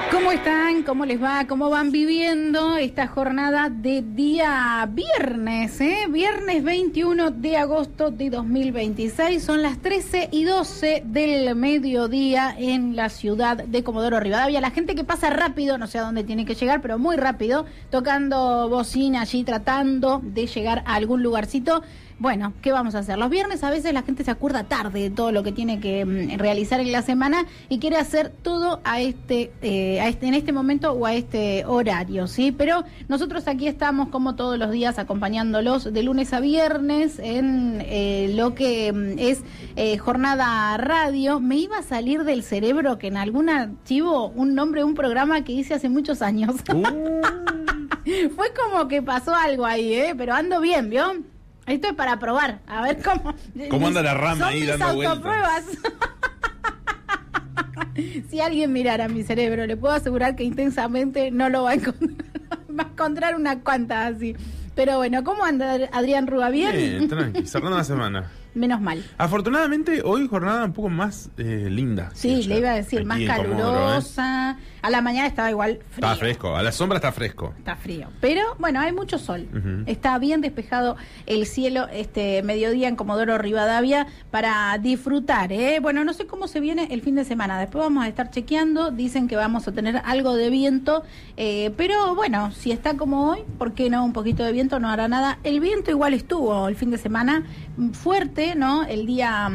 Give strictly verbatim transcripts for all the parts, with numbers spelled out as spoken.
¿Cómo están? ¿Cómo les va? ¿Cómo van viviendo esta jornada de día viernes? ¿eh? Viernes veintiuno de agosto de dos mil veintiséis. Son las trece y doce del mediodía en la ciudad de Comodoro Rivadavia. La gente que pasa rápido, no sé a dónde tiene que llegar, pero muy rápido, tocando bocina allí, tratando de llegar a algún lugarcito. Bueno, ¿qué vamos a hacer? Los viernes a veces la gente se acuerda tarde de todo lo que tiene que mm, realizar en la semana y quiere hacer todo a este, eh, a este, en este momento o a este horario, ¿sí? Pero nosotros aquí estamos como todos los días acompañándolos de lunes a viernes en eh, lo que mm, es eh, jornada radio. Me iba a salir del cerebro que en algún archivo un nombre de un programa que hice hace muchos años. Uh. Fue como que pasó algo ahí, ¿eh? Pero ando bien, ¿vio? Esto es para probar, a ver cómo... ¿Cómo anda la rama ahí dando vueltas? Si alguien mirara mi cerebro, le puedo asegurar que intensamente no lo va a encontrar. Va a encontrar unas cuantas así. Pero bueno, ¿cómo anda Adrián Rúa? ¿Bien? Bien, tranqui, cerrando la semana. Menos mal. Afortunadamente, hoy jornada un poco más eh, linda. Sí, le iba a decir, más calurosa. ¿eh? A la mañana estaba igual frío. Está fresco, a la sombra está fresco. Está frío. Pero, bueno, hay mucho sol. Uh-huh. Está bien despejado el cielo este mediodía en Comodoro Rivadavia para disfrutar, ¿eh? Bueno, no sé cómo se viene el fin de semana. Después vamos a estar chequeando. Dicen que vamos a tener algo de viento. Eh, pero, bueno, si está como hoy, ¿por qué no? Un poquito de viento no hará nada. El viento igual estuvo el fin de semana fuerte, ¿no? El día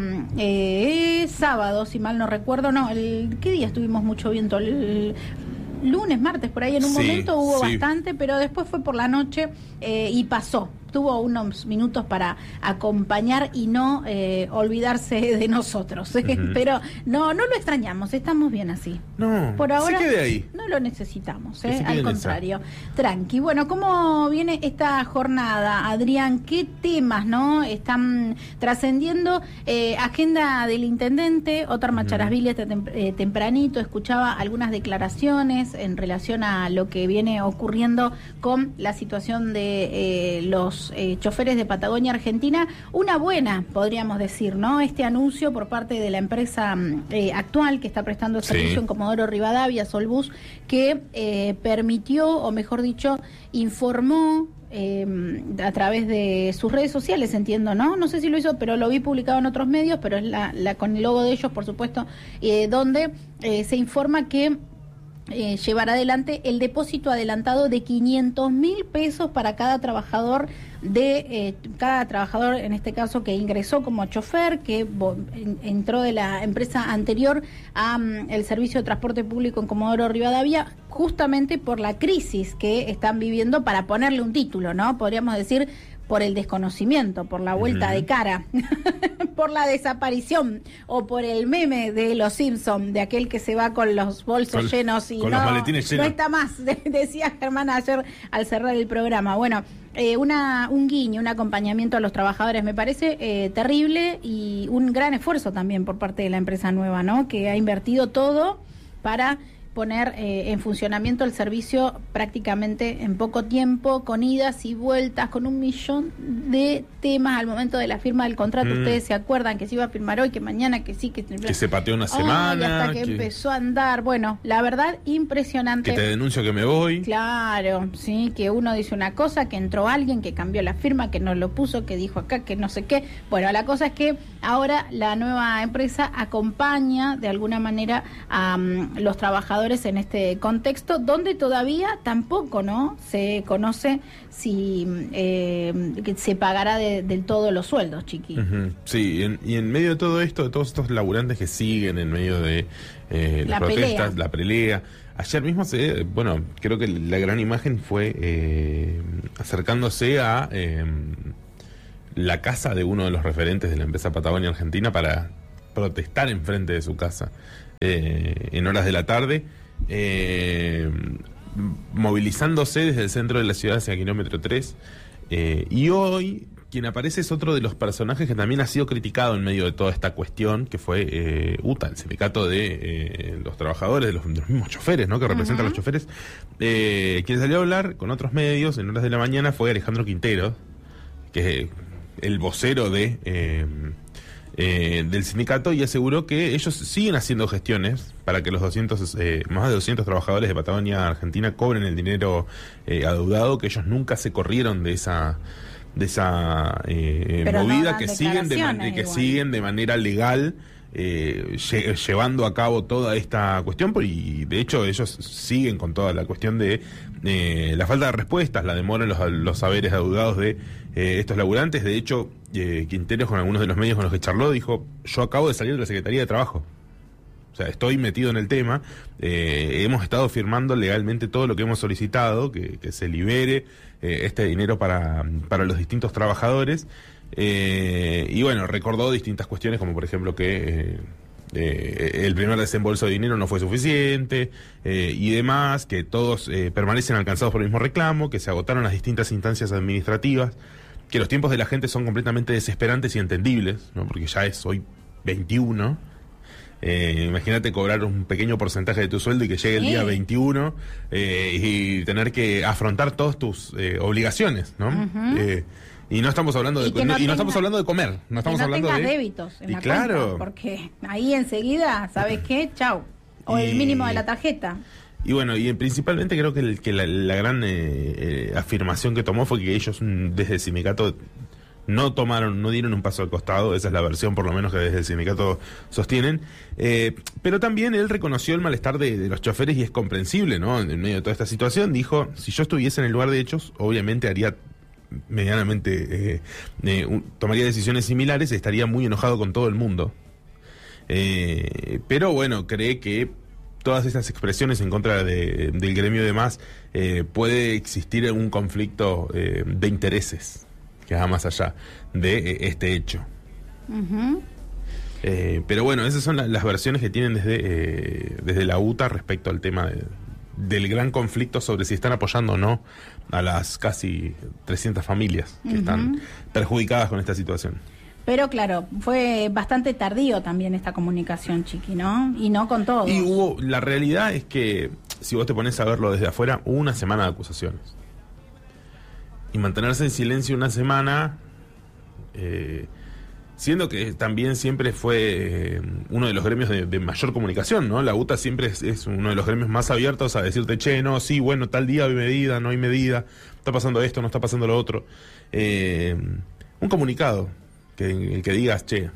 eh, sábado, si mal no recuerdo, no, el ¿qué día estuvimos mucho viento? El, el lunes, martes, por ahí en un sí, momento hubo sí. bastante, pero después fue por la noche eh, y pasó. Tuvo unos minutos para acompañar y no eh, olvidarse de nosotros. ¿eh? Uh-huh. Pero no no lo extrañamos, estamos bien así. No, por ahora se quede ahí. No lo necesitamos, ¿eh? Al contrario. Esa. Tranqui. Bueno, ¿cómo viene esta jornada, Adrián? ¿Qué temas no están trascendiendo? Eh, agenda del intendente, Otar Macharasvili, uh-huh. tem- eh, tempranito, escuchaba algunas declaraciones en relación a lo que viene ocurriendo con la situación de eh, los Eh, choferes de Patagonia Argentina. Una buena, podríamos decir, ¿no? Este anuncio por parte de la empresa eh, actual que está prestando servicio sí. en Comodoro Rivadavia, Solbus, que eh, permitió, o mejor dicho, informó Eh, a través de sus redes sociales, entiendo, ¿no? No sé si lo hizo, pero lo vi publicado en otros medios, pero es la, la con el logo de ellos, por supuesto, eh, donde eh, se informa que Eh, llevar adelante el depósito adelantado de quinientos mil pesos para cada trabajador de eh, cada trabajador, en este caso, que ingresó como chofer, que bo, en, entró de la empresa anterior a um, el servicio de transporte público en Comodoro Rivadavia, justamente por la crisis que están viviendo, para ponerle un título, ¿no? Podríamos decir por el desconocimiento, por la vuelta uh-huh. de cara, por la desaparición, o por el meme de los Simpson, de aquel que se va con los bolsos con, llenos y con no, los maletines llenos. No está más, de, decía Germán ayer al cerrar el programa. Bueno, eh, una un guiño, un acompañamiento a los trabajadores me parece eh, terrible, y un gran esfuerzo también por parte de la empresa nueva, ¿no? Que ha invertido todo para poner eh, en funcionamiento el servicio prácticamente en poco tiempo, con idas y vueltas, con un millón de temas al momento de la firma del contrato. Mm. Ustedes se acuerdan que se iba a firmar hoy, que mañana, que sí, que... Que se pateó una semana. Oh, hasta que, que empezó a andar. Bueno, la verdad, impresionante. Que te denuncio que me voy. Claro, sí, que uno dice una cosa, que entró alguien, que cambió la firma, que no lo puso, que dijo acá, que no sé qué. Bueno, la cosa es que ahora la nueva empresa acompaña de alguna manera a um, los trabajadores en este contexto, donde todavía tampoco no se conoce si eh, se pagará de, del todo los sueldos, Chiqui. Uh-huh. Sí, y en, y en medio de todo esto, de todos estos laburantes que siguen en medio de eh, las protestas, pelea. la pelea. Ayer mismo, se, bueno, creo que la gran imagen fue eh, acercándose a eh, la casa de uno de los referentes de la empresa Patagonia Argentina para protestar enfrente de su casa eh, en horas de la tarde. Eh, movilizándose desde el centro de la ciudad hacia kilómetro tres, eh, y hoy quien aparece es otro de los personajes que también ha sido criticado en medio de toda esta cuestión, que fue eh, U T A, el sindicato de eh, los trabajadores, de los, de los mismos choferes, ¿no? Que representan uh-huh. a los choferes. Eh, quien salió a hablar con otros medios en horas de la mañana fue Alejandro Quintero, que es el vocero de... Eh, eh, del sindicato y aseguró que ellos siguen haciendo gestiones para que los doscientos, eh, más de doscientos trabajadores de Patagonia Argentina cobren el dinero eh, adeudado, que ellos nunca se corrieron de esa de esa eh, movida, no que siguen de man- que igual. siguen de manera legal eh, lle- llevando a cabo toda esta cuestión, y de hecho ellos siguen con toda la cuestión de eh, la falta de respuestas, la demora en los, los saberes adeudados de eh, estos laburantes. De hecho, eh, Quinteros, con algunos de los medios con los que charló, dijo: yo acabo de salir de la Secretaría de Trabajo, o sea, estoy metido en el tema, eh, hemos estado firmando legalmente todo lo que hemos solicitado, que, que se libere eh, este dinero para, para los distintos trabajadores. Eh, y bueno, recordó distintas cuestiones, como por ejemplo que eh, eh, el primer desembolso de dinero no fue suficiente eh, y demás, que todos eh, permanecen alcanzados por el mismo reclamo, que se agotaron las distintas instancias administrativas, que los tiempos de la gente son completamente desesperantes y entendibles, ¿no? Porque ya es hoy veintiuno. Eh, imagínate cobrar un pequeño porcentaje de tu sueldo y que llegue el sí. día veintiuno eh, y tener que afrontar todas tus eh, obligaciones, ¿no? Uh-huh. Eh, y no estamos hablando de y, no, y no tenga, estamos hablando de comer, no estamos no hablando de débitos en y la claro, cuenta, porque ahí enseguida, ¿sabes qué? Chau. O y, el mínimo de la tarjeta. Y bueno, y principalmente creo que, el, que la, la gran eh, eh, afirmación que tomó fue que ellos desde el sindicato no tomaron, no dieron un paso al costado. Esa es la versión, por lo menos, que desde el sindicato sostienen. Eh, pero también él reconoció el malestar de, de los choferes, y es comprensible, ¿no? En medio de toda esta situación, dijo: si yo estuviese en el lugar de ellos, obviamente haría medianamente, eh, eh, un, tomaría decisiones similares, estaría muy enojado con todo el mundo. Eh, pero bueno, cree que todas estas expresiones en contra de, del gremio de más, eh, puede existir un conflicto eh, de intereses que va más allá de eh, este hecho. Uh-huh. Eh, pero bueno, esas son la, las versiones que tienen desde, eh, desde la U T A respecto al tema de, del gran conflicto sobre si están apoyando o no a las casi trescientas familias que uh-huh. están perjudicadas con esta situación. Pero claro, fue bastante tardío también esta comunicación, Chiqui, ¿no? Y no con todos. Y hubo, la realidad es que, si vos te pones a verlo desde afuera, hubo una semana de acusaciones. Y mantenerse en silencio una semana, eh, siendo que también siempre fue eh, uno de los gremios de, de mayor comunicación, ¿no? La U T A siempre es, es uno de los gremios más abiertos a decirte: che, no, sí, bueno, tal día hay medida, no hay medida, está pasando esto, no está pasando lo otro. Eh, un comunicado que el que digas: che,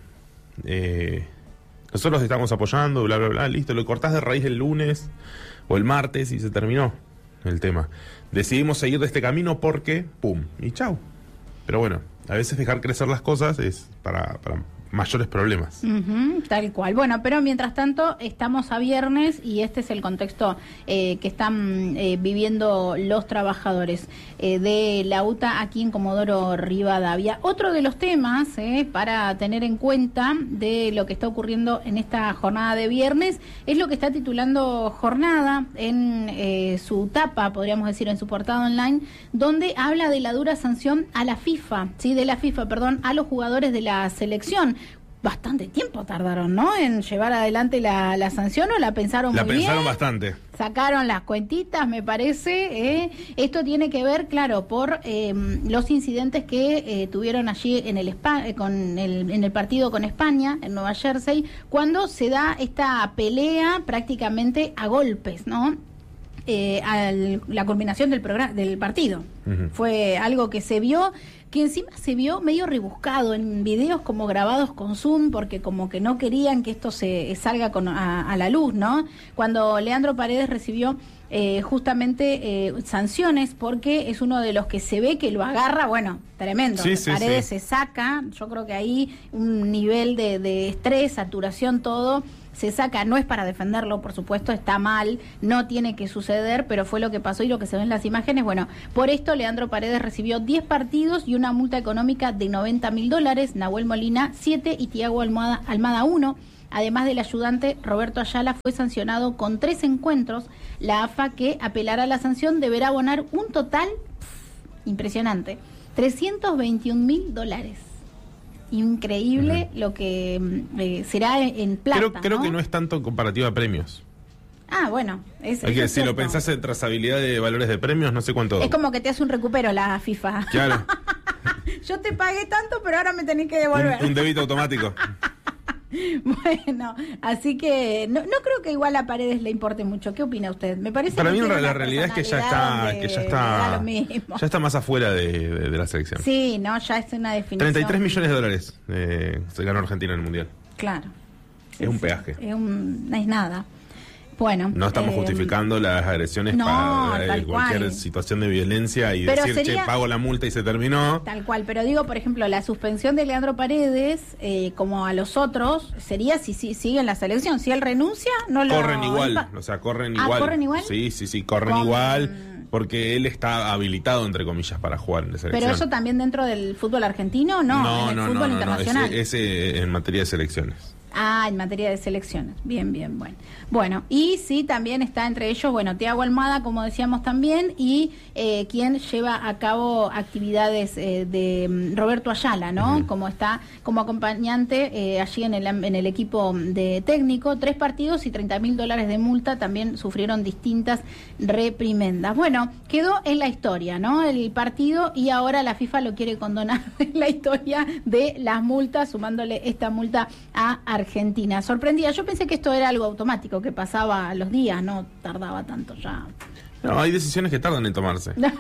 eh, nosotros estamos apoyando, bla, bla, bla, listo, lo cortás de raíz el lunes o el martes y se terminó el tema. Decidimos seguir de este camino porque, pum, y chau. Pero bueno, a veces dejar crecer las cosas es para, para mayores problemas. Uh-huh, tal cual. Bueno, pero mientras tanto estamos a viernes y este es el contexto eh, que están eh, viviendo los trabajadores eh, de la U T A aquí en Comodoro Rivadavia. Otro de los temas eh, para tener en cuenta de lo que está ocurriendo en esta jornada de viernes es lo que está titulando Jornada en eh, su tapa, podríamos decir, en su portada online, donde habla de la dura sanción a la FIFA, sí, de la FIFA, perdón, a los jugadores de la selección. Bastante tiempo tardaron, ¿no?, en llevar adelante la, la sanción, ¿o la pensaron la muy bien? La pensaron bastante. Sacaron las cuentitas, me parece. ¿eh? Esto tiene que ver, claro, por eh, los incidentes que eh, tuvieron allí en el, Espa- con el en el partido con España, en Nueva Jersey, cuando se da esta pelea prácticamente a golpes, ¿no? Eh, a la culminación del programa, del partido. Uh-huh. Fue algo que se vio, que encima se vio medio rebuscado en videos como grabados con Zoom, porque como que no querían que esto se salga con, a, a la luz, ¿no? Cuando Leandro Paredes recibió eh, justamente eh, sanciones, porque es uno de los que se ve que lo agarra, bueno, tremendo. Sí, sí, Paredes sí. se saca, yo creo que ahí un nivel de, de estrés, saturación, todo se saca. No es para defenderlo, por supuesto, está mal, no tiene que suceder, pero fue lo que pasó y lo que se ve en las imágenes. Bueno, por esto Leandro Paredes recibió diez partidos y una multa económica de noventa mil dólares, Nahuel Molina siete y Tiago Almada, Almada uno. Además del ayudante Roberto Ayala, fue sancionado con tres encuentros. La A F A, que apelará la sanción, deberá abonar un total pff, impresionante, trescientos veintiún mil dólares. Increíble uh-huh. lo que eh, será en plata. Creo, creo ¿no? que no es tanto en comparativa a premios. Ah, bueno. Es, es que es si cierto. Lo pensás en trazabilidad de valores de premios, no sé cuánto. Es como que te hace un recupero la FIFA. Claro. Yo te pagué tanto, pero ahora me tenés que devolver. Un, un débito automático. Bueno, así que no, no creo que igual a Paredes le importe mucho. ¿Qué opina usted? Me parece Para que mí la realidad es que ya está que ya está ya está más afuera de, de, de la selección. Sí, no, ya es una definición. treinta y tres millones de dólares eh, se ganó Argentina en el Mundial. Claro. Es sí, un peaje. Es un, no es nada. Bueno, no estamos eh, justificando las agresiones no, para eh, cualquier cual. situación de violencia y pero decir, sería, che, pago la multa y se terminó. Tal cual, pero digo, por ejemplo, la suspensión de Leandro Paredes, eh, como a los otros, sería si, si sigue en la selección. Si él renuncia, no lo... Corren igual, o sea, corren ah, igual. ¿corren igual? Sí, sí, sí, corren Con... igual, porque él está habilitado, entre comillas, para jugar en la selección. ¿Pero eso también dentro del fútbol argentino? No, no en el no, fútbol no, internacional. No, ese, ese en materia de selecciones. Ah, en materia de selecciones. Bien, bien, bueno. Bueno, y sí, también está entre ellos, bueno, Thiago Almada, como decíamos también, y eh, quien lleva a cabo actividades eh, de Roberto Ayala, ¿no? Uh-huh. Como está como acompañante eh, allí en el, en el equipo de técnico. Tres partidos y treinta mil dólares de multa. También sufrieron distintas reprimendas. Bueno, quedó en la historia, ¿no? El partido, y ahora la FIFA lo quiere condonar en la historia de las multas, sumándole esta multa a Argentina. Sorprendida. Yo pensé que esto era algo automático, que pasaba los días, no tardaba tanto ya. No, hay decisiones que tardan en tomarse. No.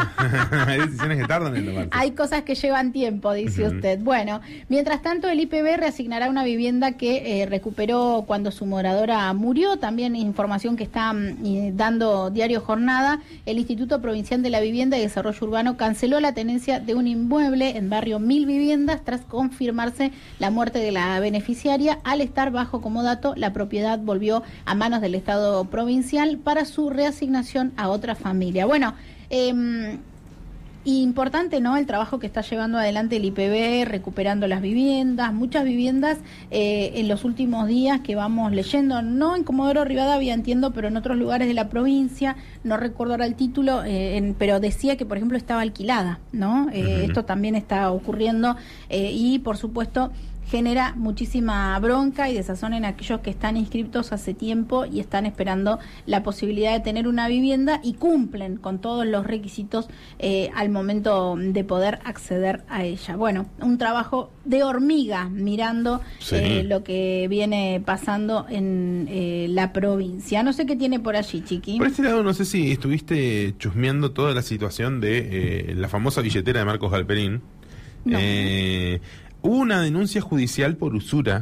Hay decisiones que tardan en tomarse. Hay cosas que llevan tiempo, dice uh-huh. usted. Bueno, mientras tanto, el I P B reasignará una vivienda que eh, recuperó cuando su moradora murió. También información que está eh, dando Diario Jornada. El Instituto Provincial de la Vivienda y Desarrollo Urbano canceló la tenencia de un inmueble en barrio Mil Viviendas tras confirmarse la muerte de la beneficiaria. Al estar bajo comodato, la propiedad volvió a manos del Estado provincial para su reasignación a otra familia. Bueno, eh, importante, ¿no? El trabajo que está llevando adelante el I P B, recuperando las viviendas, muchas viviendas eh, en los últimos días que vamos leyendo, no en Comodoro Rivadavia, entiendo, pero en otros lugares de la provincia, no recuerdo ahora el título, eh, en, pero decía que, por ejemplo, estaba alquilada, ¿no? Eh, uh-huh. Esto también está ocurriendo eh, y, por supuesto, genera muchísima bronca y desazón en aquellos que están inscriptos hace tiempo y están esperando la posibilidad de tener una vivienda y cumplen con todos los requisitos eh, al momento de poder acceder a ella. Bueno, un trabajo de hormiga mirando sí. eh, lo que viene pasando en eh, la provincia. No sé qué tiene por allí, Chiqui. Por este lado, no sé si estuviste chusmeando toda la situación de eh, la famosa billetera de Marcos Galperín. No. Eh, Hubo una denuncia judicial por usura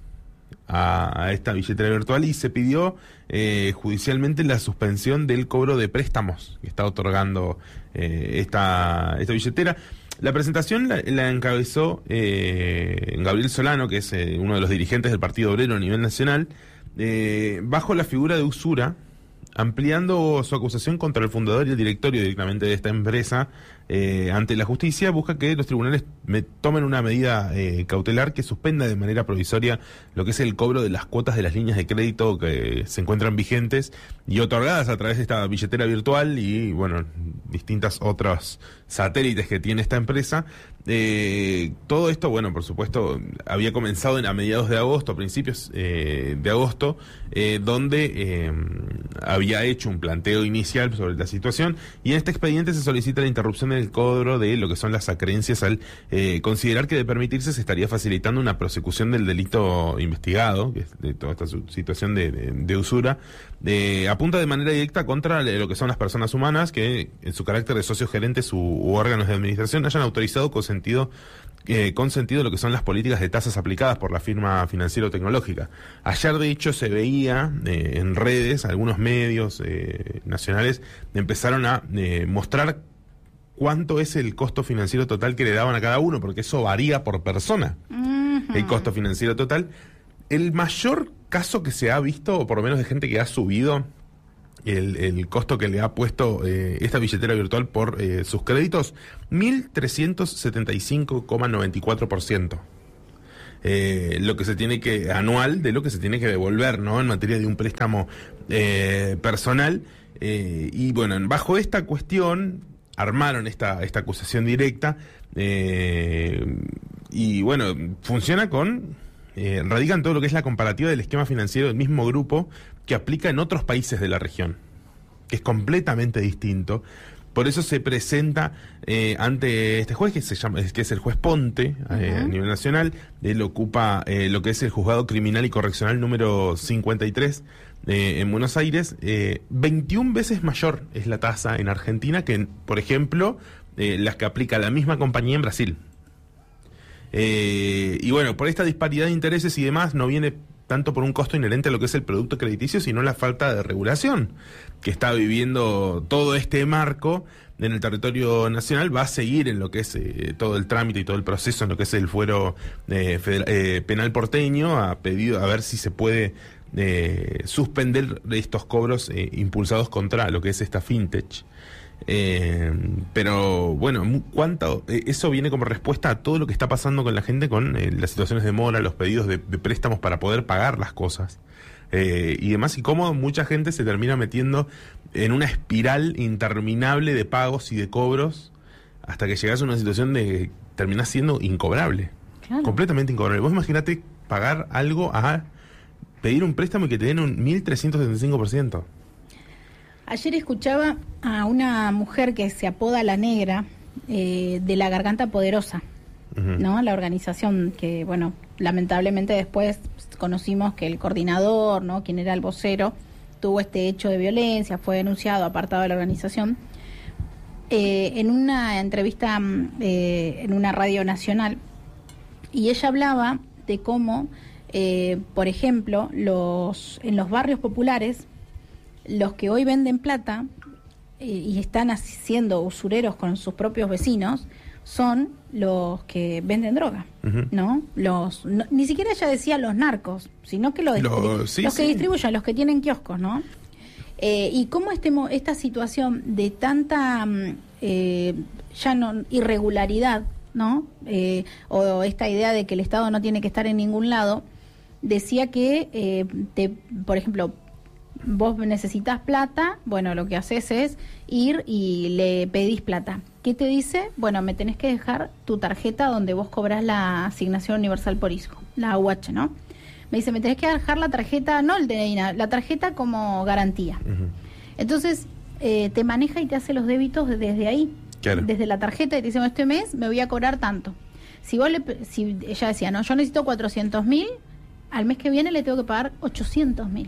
a, a esta billetera virtual y se pidió eh, judicialmente la suspensión del cobro de préstamos que está otorgando eh, esta, esta billetera. La presentación la, la encabezó eh, Gabriel Solano, que es eh, uno de los dirigentes del Partido Obrero a nivel nacional, eh, bajo la figura de usura, ampliando su acusación contra el fundador y el directorio directamente de esta empresa eh, ante la justicia. Busca que los tribunales me tomen una medida eh, cautelar que suspenda de manera provisoria lo que es el cobro de las cuotas de las líneas de crédito que se encuentran vigentes y otorgadas a través de esta billetera virtual y, bueno, distintas otras satélites que tiene esta empresa. Eh, todo esto, bueno, por supuesto, había comenzado en, a mediados de agosto, a principios eh, de agosto, eh, donde eh, había hecho un planteo inicial sobre la situación y en este expediente se solicita la interrupción del cobro de lo que son las acreencias al eh, considerar que de permitirse se estaría facilitando una prosecución del delito investigado, que es de toda esta situación de, de, de usura, de, apunta de manera directa contra lo que son las personas humanas que en su carácter de socios gerentes u, u órganos de administración hayan autorizado con sentido eh, consentido lo que son las políticas de tasas aplicadas por la firma financiero-tecnológica. Ayer, de hecho, se veía eh, en redes, algunos medios eh, nacionales empezaron a eh, mostrar cuánto es el costo financiero total que le daban a cada uno, porque eso varía por persona, uh-huh. el costo financiero total. El mayor caso que se ha visto, o por lo menos de gente que ha subido el, el costo que le ha puesto eh, esta billetera virtual por eh, sus créditos, mil trescientos setenta y cinco coma noventa y cuatro por ciento. Eh, lo que se tiene que, anual, de lo que se tiene que devolver, ¿no? En materia de un préstamo eh, personal. Eh, y bueno, bajo esta cuestión armaron esta, esta acusación directa eh, y bueno, funciona con, eh, radica en todo lo que es la comparativa del esquema financiero del mismo grupo que aplica en otros países de la región, que es completamente distinto. Por eso se presenta eh, ante este juez, que se llama, que es el juez Ponte, eh, uh-huh. a nivel nacional. Él ocupa eh, lo que es el Juzgado Criminal y Correccional número cincuenta y tres eh, en Buenos Aires. Eh, veintiuna veces mayor es la tasa en Argentina que, por ejemplo, eh, las que aplica la misma compañía en Brasil. Eh, y bueno, por esta disparidad de intereses y demás, no viene tanto por un costo inherente a lo que es el producto crediticio, sino la falta de regulación que está viviendo todo este marco en el territorio nacional. Va a seguir en lo que es eh, todo el trámite y todo el proceso en lo que es el fuero eh, federal, eh, penal porteño, ha pedido a ver si se puede eh, suspender estos cobros eh, impulsados contra lo que es esta fintech. Eh, pero bueno, ¿cuánto? Eh, eso viene como respuesta a todo lo que está pasando con la gente, con eh, las situaciones de mora, los pedidos de, de préstamos para poder pagar las cosas eh, y demás, y cómo mucha gente se termina metiendo en una espiral interminable de pagos y de cobros hasta que llegas a una situación de que terminás siendo incobrable, claro. completamente incobrable. Vos imaginate pagar algo a pedir un préstamo y que te den un mil trescientos setenta y cinco por ciento. Ayer escuchaba a una mujer que se apoda La Negra, eh, de La Garganta Poderosa, uh-huh. ¿no? La organización que, bueno, lamentablemente después conocimos que el coordinador, ¿no? Quien era el vocero, tuvo este hecho de violencia, fue denunciado, apartado de la organización. Eh, en una entrevista eh, en una radio nacional, y ella hablaba de cómo, eh, por ejemplo, los en los barrios populares, los que hoy venden plata eh, y están siendo usureros con sus propios vecinos son los que venden droga, uh-huh. ¿no? Los no, ni siquiera ella decía los narcos, sino que lo Lo, sí, los que sí. distribuyen, los que tienen kioscos, ¿no? Eh, y cómo este, esta situación de tanta eh, ya no irregularidad, ¿no? Eh, o esta idea de que el Estado no tiene que estar en ningún lado, decía que, eh, te, por ejemplo, vos necesitas plata, bueno, lo que haces es ir y le pedís plata. ¿Qué te dice? Bueno, me tenés que dejar tu tarjeta donde vos cobrás la asignación universal por hijo, la U H, ¿no? Me dice, me tenés que dejar la tarjeta, no el D N I, la tarjeta como garantía. Uh-huh. Entonces, eh, te maneja y te hace los débitos desde ahí, claro. desde la tarjeta, y te dice, bueno, este mes me voy a cobrar tanto. Si vos le, si ella decía, no, yo necesito cuatrocientos mil, al mes que viene le tengo que pagar ochocientos mil.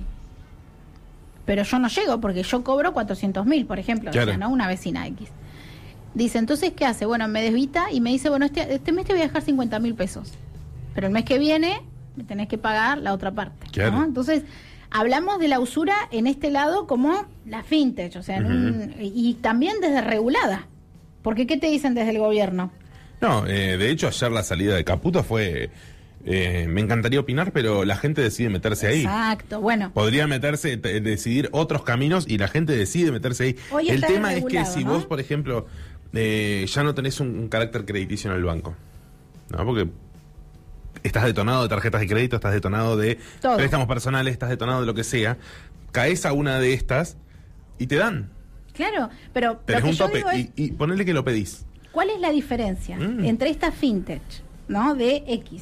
Pero yo no llego porque yo cobro cuatrocientos mil, por ejemplo, claro. o sea, ¿no? Una vecina X. Dice, entonces, ¿qué hace? Bueno, me desvita y me dice, bueno, este, este mes te voy a dejar cincuenta mil pesos. Pero el mes que viene me tenés que pagar la otra parte. Claro. ¿no? Entonces, hablamos de la usura en este lado como la fintech, o sea, uh-huh. en un, y también desde regulada. Porque, ¿qué te dicen desde el gobierno? No, eh, de hecho, ayer la salida de Caputo fue... Eh, me encantaría opinar, pero la gente decide meterse ahí. Exacto, bueno. Podría meterse, t- decidir otros caminos y la gente decide meterse ahí. Hoy el tema es que si ¿no? vos, por ejemplo, eh, ya no tenés un, un carácter crediticio en el banco, ¿no? Porque estás detonado de tarjetas de crédito, estás detonado de Todo. préstamos personales, estás detonado de lo que sea, caes a una de estas y te dan. Claro, pero tenés lo que un tope yo digo es, y, y ponele que lo pedís. ¿Cuál es la diferencia mm. entre esta fintech, ¿no? de X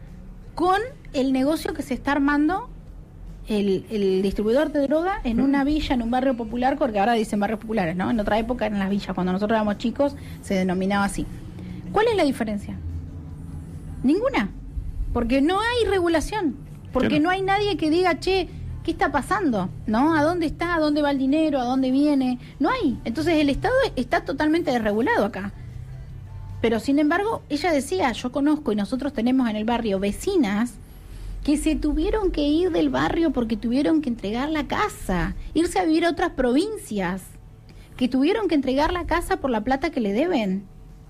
con el negocio que se está armando el, el distribuidor de droga en una villa, en un barrio popular, porque ahora dicen barrios populares, ¿no? En otra época eran las villas, cuando nosotros éramos chicos se denominaba así. ¿Cuál es la diferencia? Ninguna, porque no hay regulación, porque claro. no hay nadie que diga, che, ¿qué está pasando? ¿No? ¿A dónde está? ¿A dónde va el dinero? ¿A dónde viene? No hay. Entonces el Estado está totalmente desregulado acá. Pero sin embargo, ella decía, yo conozco y nosotros tenemos en el barrio vecinas que se tuvieron que ir del barrio porque tuvieron que entregar la casa, irse a vivir a otras provincias, que tuvieron que entregar la casa por la plata que le deben.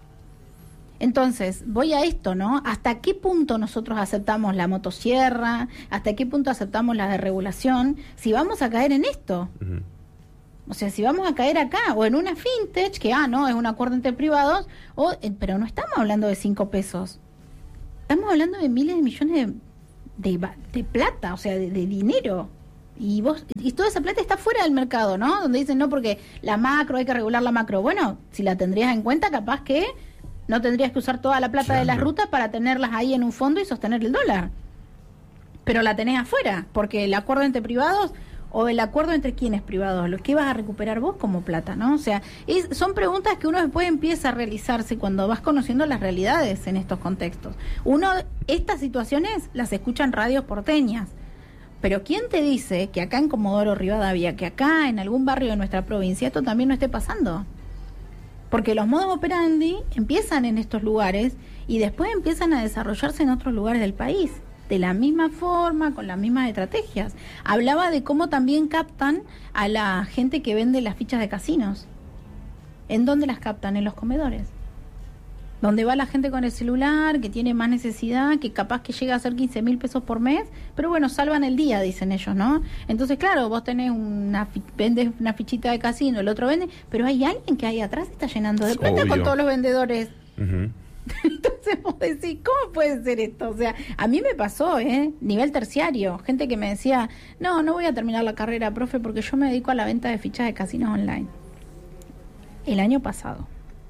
Entonces, voy a esto, ¿no? ¿Hasta qué punto nosotros aceptamos la motosierra? ¿Hasta qué punto aceptamos la desregulación? Si vamos a caer en esto. Uh-huh. O sea, si vamos a caer acá, o en una fintech, que, ah, no, es un acuerdo entre privados, o, eh, pero no estamos hablando de cinco pesos. Estamos hablando de miles de millones de, de, de plata, o sea, de, de dinero. Y vos y toda esa plata está fuera del mercado, ¿no? Donde dicen, no, porque la macro, hay que regular la macro. Bueno, si la tendrías en cuenta, capaz que no tendrías que usar toda la plata claro. de las rutas para tenerlas ahí en un fondo y sostener el dólar. Pero la tenés afuera, porque el acuerdo entre privados... ¿O el acuerdo entre quiénes privados? ¿Lo que vas a recuperar vos como plata, no? O sea, es, son preguntas que uno después empieza a realizarse cuando vas conociendo las realidades en estos contextos. Uno, estas situaciones las escucha en radios porteñas, pero ¿quién te dice que acá en Comodoro Rivadavia, que acá en algún barrio de nuestra provincia, esto también no esté pasando? Porque los modos operandi empiezan en estos lugares y después empiezan a desarrollarse en otros lugares del país, de la misma forma, con las mismas estrategias. Hablaba de cómo también captan a la gente que vende las fichas de casinos. ¿En dónde las captan? En los comedores. Donde va la gente con el celular, que tiene más necesidad, que capaz que llega a ser quince mil pesos por mes, pero bueno, salvan el día, dicen ellos, ¿no? Entonces, claro, vos tenés una, vendes una fichita de casino, el otro vende, pero hay alguien que ahí atrás está llenando de plata con todos los vendedores. Uh-huh. Entonces vos decís, ¿cómo puede ser esto? O sea, a mí me pasó, ¿eh? Nivel terciario, gente que me decía, no, no voy a terminar la carrera, profe, porque yo me dedico a la venta de fichas de casinos online. El año pasado.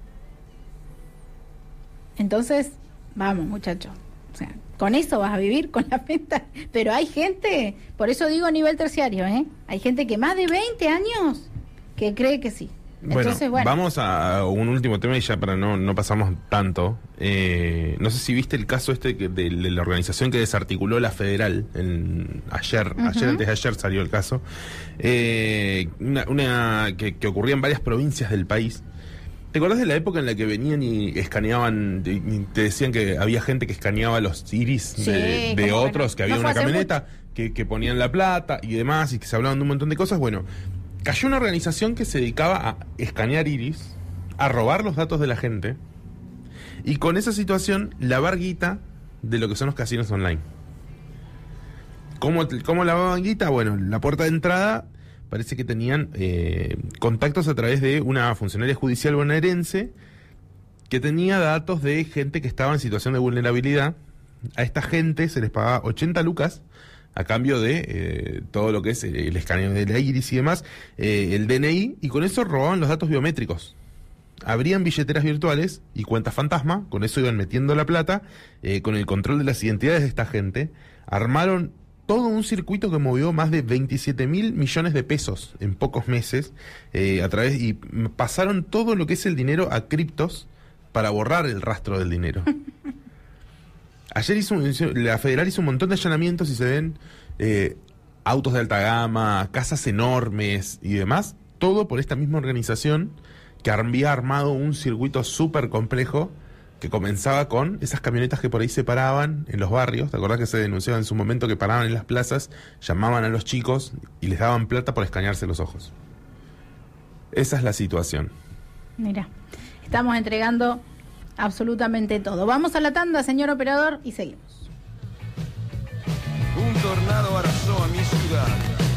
Entonces, vamos, muchachos. O sea, con eso vas a vivir, con la venta. Pero hay gente, por eso digo nivel terciario, ¿eh? Hay gente que más de veinte años que cree que sí. Entonces, bueno, bueno, vamos a un último tema y ya para no, no pasamos tanto. Eh, no sé si viste el caso este que de, de la organización que desarticuló la Federal. En, ayer, uh-huh. ayer antes de ayer salió el caso. Eh, una una que, que ocurría en varias provincias del país. ¿Te acordás de la época en la que venían y escaneaban, y te decían que había gente que escaneaba los iris sí, de, de otros, bueno, que había no una camioneta que, que ponían la plata y demás, y que se hablaban de un montón de cosas? Bueno, cayó una organización que se dedicaba a escanear iris, a robar los datos de la gente, y con esa situación lavar guita de lo que son los casinos online. ¿Cómo, cómo lavaban guita? Bueno, la puerta de entrada parece que tenían eh, contactos a través de una funcionaria judicial bonaerense que tenía datos de gente que estaba en situación de vulnerabilidad. A esta gente se les pagaba ochenta lucas a cambio de eh, todo lo que es el escaneo de la iris y demás, eh, el D N I, y con eso robaban los datos biométricos. Abrían billeteras virtuales y cuentas fantasma, con eso iban metiendo la plata, eh, con el control de las identidades de esta gente, armaron todo un circuito que movió más de veintisiete mil millones de pesos en pocos meses, eh, a través, y pasaron todo lo que es el dinero a criptos para borrar el rastro del dinero. Ayer hizo un, la Federal hizo un montón de allanamientos y se ven eh, autos de alta gama, casas enormes y demás, todo por esta misma organización que había armado un circuito súper complejo que comenzaba con esas camionetas que por ahí se paraban en los barrios. ¿Te acordás que se denunciaba en su momento que paraban en las plazas, llamaban a los chicos y les daban plata por escanearse los ojos? Esa es la situación. Mira, estamos entregando absolutamente todo. Vamos a la tanda, señor operador, y seguimos. Un tornado arrasó a mi ciudad.